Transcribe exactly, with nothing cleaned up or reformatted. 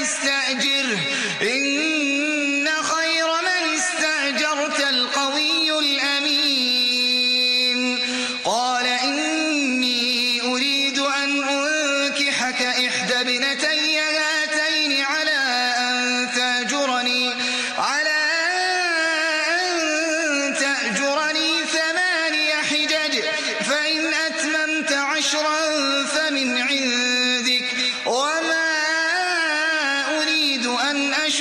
فاستأجره إن خير من استأجرت القوي الأمين قال إني أريد أن أنكحك إحدى ابنتي هاتين على أن تأجرني على أن تأجرني ثماني حجج فإن أتممت عشرا